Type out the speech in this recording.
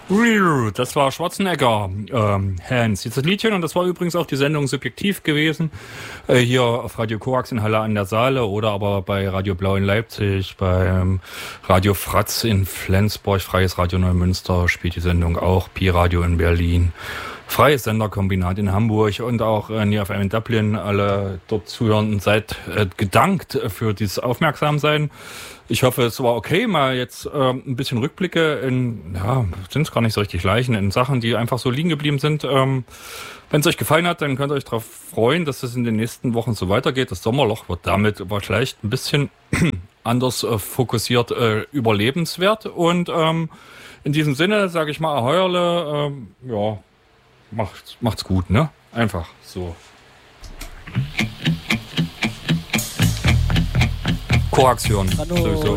Das war Schwarzenegger, Hans, dieses Liedchen. Und das war übrigens auch die Sendung Subjektiv gewesen. Hier auf Radio Korax in Halle an der Saale oder aber bei Radio Blau in Leipzig, beim Radio Fratz in Flensburg, Freies Radio Neumünster spielt die Sendung auch, Pi Radio in Berlin. Freies Senderkombinat in Hamburg und auch NeoFM in Dublin. Alle dort Zuhörenden seid gedankt für dieses Aufmerksamsein. Ich hoffe, es war okay, mal jetzt ein bisschen Rückblicke in, ja, sind es gar nicht so richtig Leichen, in Sachen, die einfach so liegen geblieben sind. Wenn es euch gefallen hat, dann könnt ihr euch darauf freuen, dass es in den nächsten Wochen so weitergeht. Das Sommerloch wird damit aber vielleicht ein bisschen anders fokussiert überlebenswert. Und in diesem Sinne sage ich mal Aheuerle, ja, macht's gut, ne? Einfach so. Koaxion. Hallo. Sowieso.